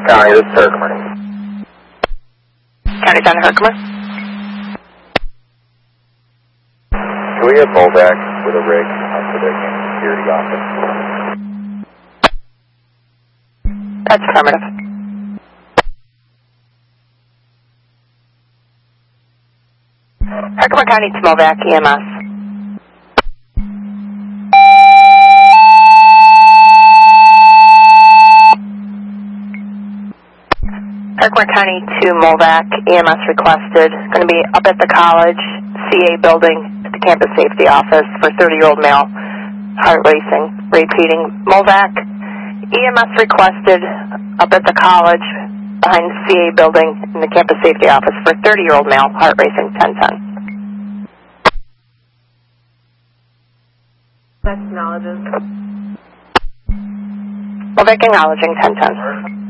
County, this is Herkimer. County 10 Herkimer. Can we have Molvac with a rig to the security office? That's affirmative. Herkimer County to Molvac EMS. Herkimer County to Molvac EMS requested. Going to be up at the college, CA building, at the campus safety office for 30-year-old male, heart racing. Repeating, Molvac EMS requested up at the college, behind the CA building, in the campus safety office for 30-year-old male, heart racing, 1010. Acknowledges. Molvac acknowledging 1010.